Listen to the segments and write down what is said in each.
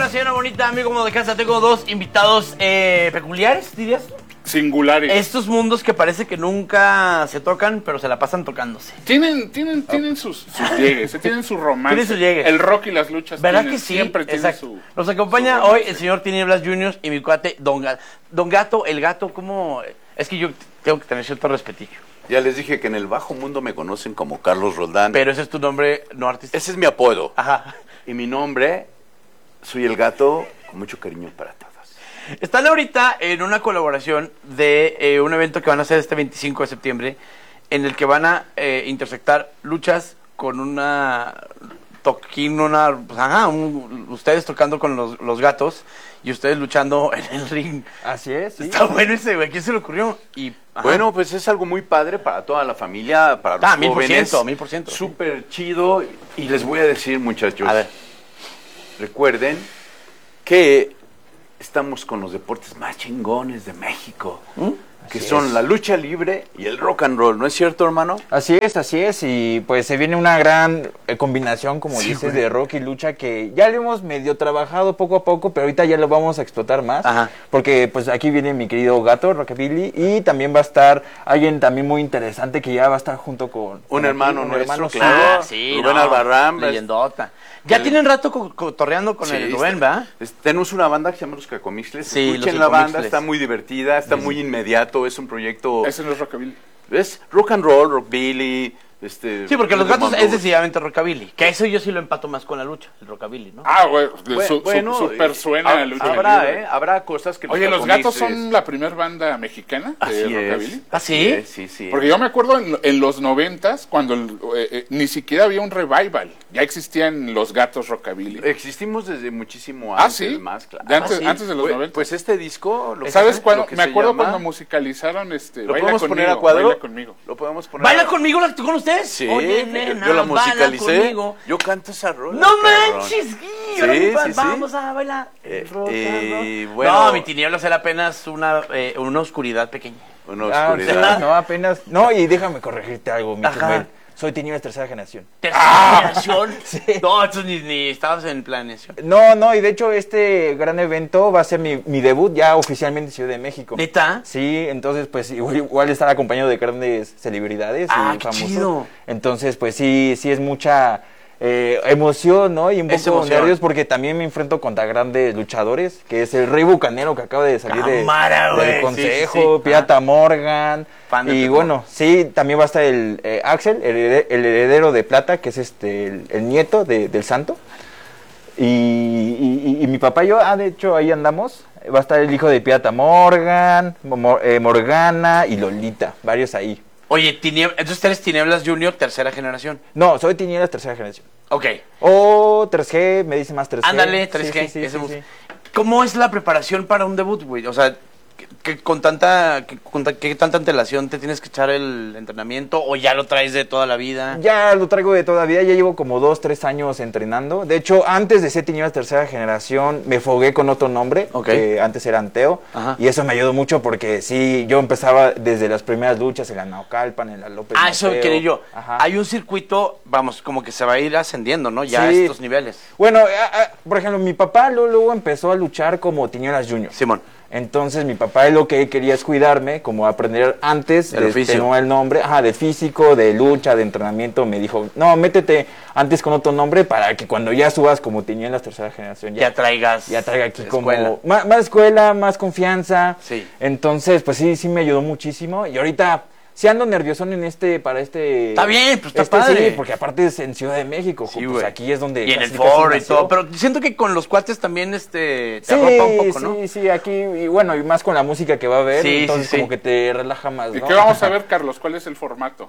señora bonita, amigo de casa, tengo dos invitados peculiares, dirías. Singulares. Estos mundos que parece que nunca se tocan, pero se la pasan tocándose. Tienen sus llegues, tienen su romance. Tienen su llegue. El rock y las luchas. ¿Verdad que sí? Siempre tienen Exacto. su. Nos acompaña hoy el señor Tinieblas Juniors y mi cuate Don Gato. Don Gato, el gato, ¿cómo? Es que yo tengo que tener cierto respetillo. Ya les dije que en el bajo mundo me conocen como Carlos Roldán. Pero ese es tu nombre no artístico. Ese es mi apodo. Ajá. Y mi nombre, soy el gato, con mucho cariño para todos. Están ahorita en una colaboración de un evento que van a hacer este 25 de septiembre, en el que van a intersectar luchas con una toquín, ustedes tocando con los gatos y ustedes luchando en el ring. Así es, sí. Está bueno ese, güey. ¿Quién se le ocurrió? Y, bueno, pues es algo muy padre para toda la familia, para los jóvenes. 1000%. Súper chido. Y les voy a decir, muchachos, a ver, recuerden que estamos con los deportes más chingones de México, que son la lucha libre y el rock and roll, ¿no es cierto, hermano? Así es, y pues se viene una gran combinación, como dices, güey, de rock y lucha, que ya lo hemos medio trabajado poco a poco, pero ahorita ya lo vamos a explotar más. Ajá. Porque pues aquí viene mi querido gato, Rockabilly, y también va a estar alguien también muy interesante que ya va a estar junto con Un hermano aquí, nuestro, sí. claro. sí, Rubén Albarrán. leyendota. Ya tienen rato cotorreando con Sí, el Rubén, ¿verdad? Tenemos una banda que se llama Los Cacomixles. Sí, Escuchen Los la banda, Cacomixles. está muy divertida, está muy inmediato, es un proyecto... Ese no es rockabilly. Es rock and roll, rockabilly, Sí, porque los gatos es decididamente rockabilly. Que eso yo sí lo empato más con la lucha, el rockabilly, ¿no? Ah, güey, Bueno, super suena la lucha habrá, libre. habrá cosas que... Oye, ¿los gatos son la primera banda mexicana de Así rockabilly? es. ¿Ah, sí? Sí. Porque yo me acuerdo en los 90s, cuando ni siquiera había un revival. Ya existían los gatos rockabilly. Existimos desde muchísimo antes. ¿sí? Más, claro. De antes de los Pues- 90. Pues este disco... ¿Sabes cuándo? lo que Me se acuerdo llama- cuando musicalizaron ¿Lo Baila podemos conmigo, poner a cuadro? Baila conmigo. ¿Lo podemos poner ¿Baila a- conmigo con ustedes? Sí, Oye, nena, yo la baila musicalicé. conmigo. Yo canto esa rola. ¡No cabrón. manches! Sí. Vamos a bailar. Bueno, No, mi tinieblas era apenas una oscuridad pequeña. Una Ah, oscuridad. no, apenas. No, y déjame corregirte algo, mi Ajá. Chumel. Soy Tinieblas tercera generación. ¿Tercera generación? Sí. No, entonces ni estabas en planeación. No, y de hecho este gran evento va a ser mi debut ya oficialmente en Ciudad de México. ¿Neta? Sí, entonces pues igual estar acompañado de grandes celebridades Ah, y qué famosos. chido. Entonces pues sí es mucha emoción, ¿no? Y un Es poco emoción. nervios porque también me enfrento contra grandes luchadores, que es el Rey Bucanero que acaba de salir Cámara, güey. del consejo, Sí, sí. Pirata Morgan. Fan de Y Teco. bueno, sí, también va a estar el Axel, el heredero de plata, que es el nieto del santo. Y mi papá y yo, de hecho, ahí andamos. Va a estar el hijo de Pirata Morgan, Morgana y Lolita, varios ahí. Oye, entonces eres Tinieblas Junior, tercera generación. No, soy Tinieblas tercera generación. Ok. O 3G, me dice más 3G. Ándale, 3G. Sí, ese sí, bus. sí. ¿Cómo es la preparación para un debut, güey? O sea, ¿qué tanta antelación te tienes que echar el entrenamiento o ya lo traes de toda la vida? Ya lo traigo de todavía, ya llevo como 2-3 años entrenando. De hecho, antes de ser Tinieblas tercera generación, me fogué con otro nombre, Ok. que antes era Anteo. Ajá. Y eso me ayudó mucho porque sí, yo empezaba desde las primeras luchas en la Naucalpan, en la López Eso Mateo. quería yo. Ajá. Hay un circuito, vamos, como que se va a ir ascendiendo, ¿no? Ya a Sí. estos niveles. Bueno, por ejemplo, mi papá luego empezó a luchar como Tinieblas Junior. Simón. Entonces mi papá lo que quería es cuidarme, como aprender antes El oficio. no el nombre, de físico, de lucha, de entrenamiento. Me dijo, no, métete antes con otro nombre para que cuando ya subas como Tinieblas tercera generación, Ya traigas. ya traiga aquí escuela. como más escuela, más confianza. Sí. Entonces, pues sí me ayudó muchísimo. Y ahorita sí ando nerviosón para este... Está bien, pues está padre. Sí, porque aparte es en Ciudad de México, Sí, pues güey. aquí es donde... Y en el casi, casi foro y nació. todo. Pero siento que con los cuates también te Sí, arropa un poco, ¿no? sí, aquí, y bueno, y más con la música que va a haber, Sí, entonces sí, sí. como que te relaja más, ¿Y ¿no? qué vamos a ver, Carlos? ¿Cuál es el formato?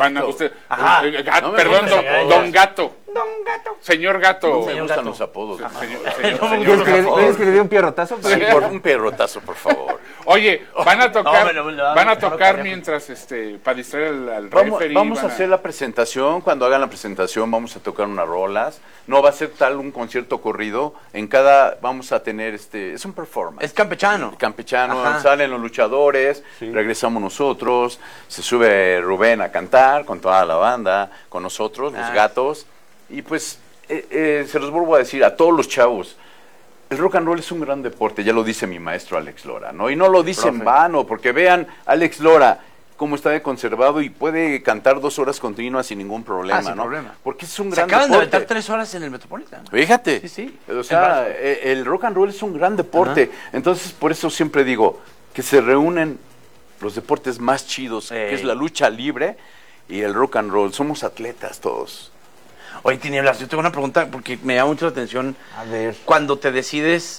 Ajá. No me Perdón, pongas apodos. don Gato. Señor Gato. Me Señor gustan Gato. los apodos. ¿Quieres que le dé un pierrotazo? Sí, un perrotazo, por favor. Oye, van a tocar, No, pero- van a mejor tocar para- mientras, para distraer al Vamos, referee. vamos a van hacer la presentación. Cuando hagan la presentación vamos a tocar unas rolas. No va a ser tal un concierto corrido. En cada vamos a tener es un performance. Es campechano. Campechano, Ajá. salen los luchadores, regresamos nosotros, se sube Rubén a cantar con toda la banda, con nosotros, los gatos, y pues se los vuelvo a decir a todos los chavos, el rock and roll es un gran deporte, ya lo dice mi maestro Alex Lora, ¿no? Y no lo dice en Profe. vano, porque vean Alex Lora cómo está de conservado y puede cantar 2 horas continuas sin ningún problema, sin ¿no? problema. Porque es un Se gran acaban de deporte. aventar 3 horas en el Metropolitan. Fíjate, Sí, sí. o sea, el rock and roll es un gran deporte, entonces por eso siempre digo que se reúnen los deportes más chidos, que es la lucha libre y el rock and roll, somos atletas todos. Oye, Tinieblas, yo tengo una pregunta porque me llama mucho la atención. A ver. Cuando te decides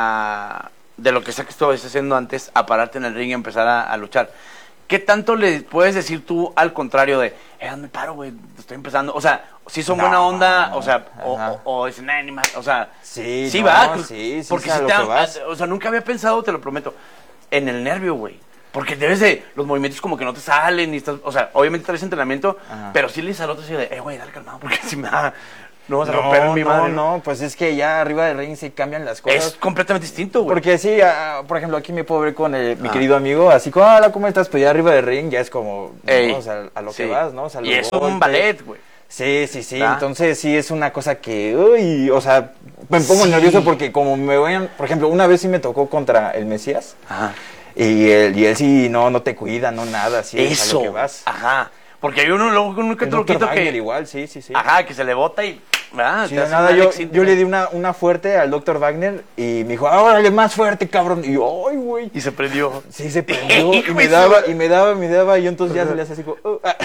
de lo que sea que estabas haciendo antes, a pararte en el ring y empezar a luchar, ¿qué tanto le puedes decir tú al contrario de, me paro, güey, estoy empezando? O sea, si son buena onda, o sea, o dicen, ni más, o sea, Sí, sí no, va, sí, porque sé a si lo te que vas. o sea, nunca había pensado, te lo prometo, en el nervio, güey. Porque debes de, los movimientos como que no te salen, y estás, o sea, obviamente traes entrenamiento, pero sí le dices al otro así de, güey, dale calmado, porque si me da, no vas a romper mi madre. No, pues es que ya arriba del ring se cambian las cosas. Es completamente distinto, güey. Porque sí, por ejemplo, aquí me puedo ver con mi querido amigo, así como, hola, ¿cómo estás? Pues ya arriba del ring ya es como, ¿no? O sea, a lo que vas, ¿no? O sea, y los es un golpes. ballet, güey. Sí, ¿Ah? entonces sí es una cosa que, uy, o sea, me pongo nervioso porque como me vayan, por ejemplo, una vez sí me tocó contra el Mesías, Ajá. y él sí no te cuida, no nada, así es a Eso. lo que vas. Ajá. Porque hay uno luego con un que El te lo Dr. quito Wagner que. igual, sí. Ajá, que se le bota y. ¿Verdad? Sí, Te de hace nada, un yo Alex Intec. le di una fuerte al Dr. Wagner y me dijo, órale, más fuerte, cabrón. Y yo, ay, güey. Y se prendió. Sí, se prendió y Hijo me de daba, su- y me daba, y yo entonces ya se le hacía así como,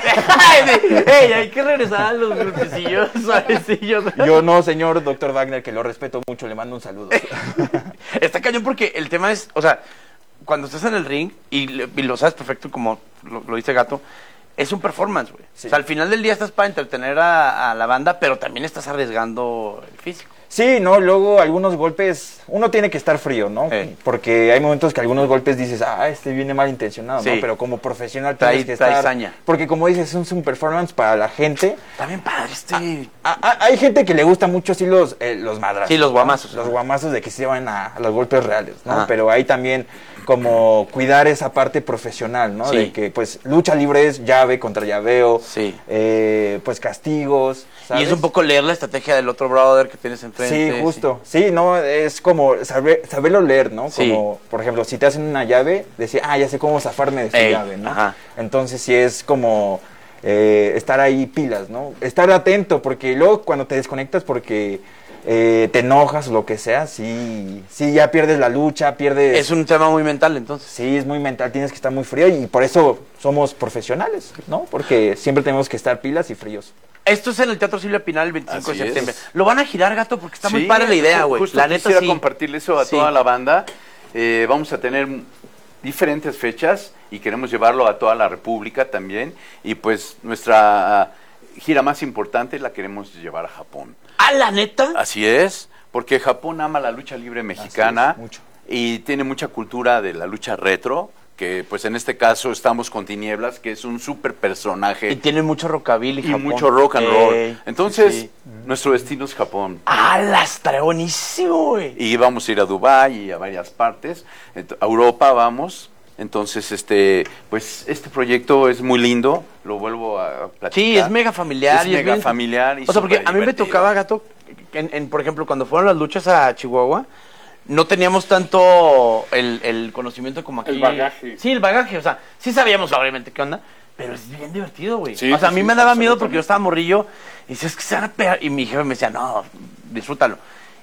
¡Ey, hay que regresar a los golpecillos suavecillos! Yo no, señor Dr. Wagner, que lo respeto mucho, le mando un saludo. Está cañón porque el tema es, o sea, cuando estás en el ring, y lo sabes perfecto como lo dice Gato, es un performance, güey. Sí. O sea, al final del día estás para entretener a la banda, pero también estás arriesgando el físico. Sí, no, luego algunos golpes, uno tiene que estar frío, ¿no? Porque hay momentos que algunos golpes dices, este viene malintencionado, Sí. ¿no? Pero como profesional Trae- tienes que trae estar... saña. Porque como dices, es un performance para la gente. También padre Hay gente que le gusta mucho así los madrazos. Sí, los ¿no? guamazos. Los guamazos de que se van a los golpes reales, ¿no? Ajá. Pero hay también como cuidar esa parte profesional, ¿no? Sí. De que pues lucha libre es llave contra llaveo, Sí. pues castigos, ¿sabes? Y es un poco leer la estrategia del otro brother que tienes enfrente. Sí, justo. Sí, no, es como saberlo leer, ¿no? Sí. Como, por ejemplo, si te hacen una llave, decir, ya sé cómo zafarme de esta Ey, llave, ¿no? ajá. Entonces sí es como estar ahí pilas, ¿no? Estar atento, porque luego cuando te desconectas porque te enojas o lo que sea, sí ya pierdes la lucha, pierdes... Es un tema muy mental, entonces. Sí, es muy mental, tienes que estar muy frío y por eso somos profesionales, ¿no? Porque siempre tenemos que estar pilas y fríos. Esto es en el Teatro Silvia Pinal el 25 Así de septiembre. es. Lo van a girar, Gato, porque está muy Sí, padre la idea, güey. Justo La neta quisiera sí. compartirle eso a Sí. toda la banda. Vamos a tener diferentes fechas y queremos llevarlo a toda la República también. Y pues nuestra gira más importante la queremos llevar a Japón. Ah, la neta. Así es, porque Japón ama la lucha libre mexicana es, mucho. y tiene mucha cultura de la lucha retro, que pues en este caso estamos con Tinieblas, que es un súper personaje Y tiene mucho rockabilly. y Japón. mucho rock and roll. Ey, Entonces, sí. nuestro destino es Japón. Ah, la estaré buenísimo, güey. Y vamos a ir a Dubái y a varias partes. A Europa vamos. Entonces, pues este proyecto es muy lindo. Lo vuelvo a platicar. Sí, es mega familiar. Es y mega bien- familiar. Y o sea, porque súper a mí me divertido. tocaba, Gato, por ejemplo, cuando fueron las luchas a Chihuahua, no teníamos tanto el conocimiento como aquí. El bagaje. Sí, el bagaje. O sea, sí sabíamos obviamente qué onda, pero es bien divertido, güey. Sí, o sea, a sí, mí sí, me daba miedo porque yo absolutamente. estaba morrillo y decía, es que se van a pegar. Y mi jefe me decía, no, disfrútalo.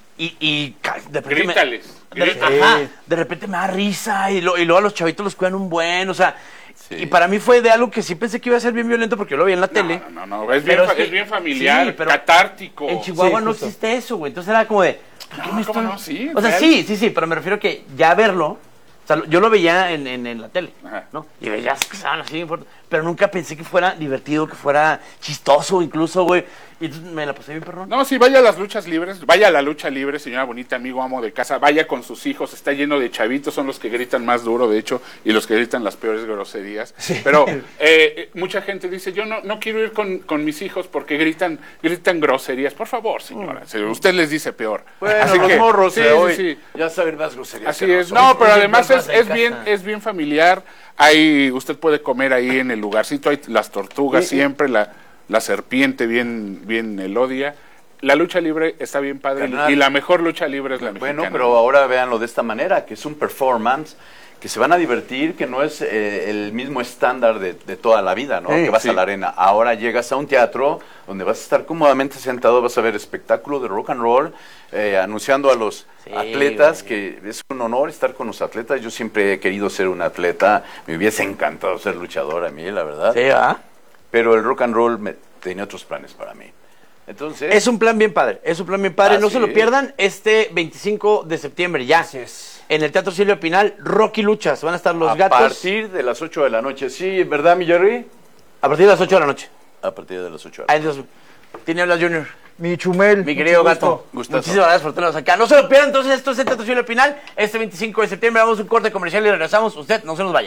Y de repente Grítales, Ajá, grítales. de repente me da risa y luego a los chavitos los cuidan un buen, o sea, Sí. y para mí fue de algo que sí pensé que iba a ser bien violento porque yo lo vi en la tele. No, es Pero bien, es que- es bien familiar, sí, pero catártico. En Chihuahua Sí, no justo. existe eso, güey. Entonces era como de, ¿por qué No, me ¿cómo estoy- no? Sí, O sea, real. sí, pero me refiero que ya verlo, o sea, yo lo veía en la tele, Ajá. ¿no? Y veías que estaban así, pero nunca pensé que fuera divertido, que fuera chistoso incluso, güey. Y entonces me la pasé bien, perrón. No, sí, vaya a las luchas libres, vaya a la lucha libre, señora bonita, amigo, amo de casa, vaya con sus hijos, está lleno de chavitos, son los que gritan más duro, de hecho, y los que gritan las peores groserías. Pero mucha gente dice, yo no quiero ir con mis hijos porque gritan groserías. Por favor, señora, usted les dice peor. Bueno, Así los que, morros sí, de sí, hoy sí. ya saben más groserías. Así que es, nosotros. no, pero Sí, además más en casa. es bien familiar. Ahí usted puede comer ahí en el lugarcito, hay las tortugas siempre, la serpiente bien elodia. la lucha libre está bien padre Carnal. y la mejor lucha libre es la Bueno, mexicana. pero ahora véanlo de esta manera, que es un performance, que se van a divertir, que no es el mismo estándar de toda la vida, ¿no? Sí, que vas sí. a la arena. Ahora llegas a un teatro donde vas a estar cómodamente sentado, vas a ver espectáculo de rock and roll, anunciando a los Sí, atletas, güey. que es un honor estar con los atletas. Yo siempre he querido ser un atleta, me hubiese encantado ser luchador a mí, la verdad. Sí, ¿verdad? Pero el rock and roll tenía otros planes para mí. Entonces, Es un plan bien padre, no se lo sí. pierdan este 25 de septiembre ya. Así es. En el Teatro Silvia Pinal, Rocky Luchas, van a estar los a gatos partir de las 8 de la noche. Sí, ¿verdad, mi Jerry? a partir de las 8 de la noche. A partir de las 8 de la Ahí noche. nos Tinieblas Junior, Mi Chumel. mi querido mucho gato. gusto. Gustazo. Muchísimas gracias por tenernos acá. No se lo pierdan, entonces esto es el Teatro Silvia Pinal, este 25 de septiembre. Vamos a un corte comercial y regresamos. Usted no se nos vaya.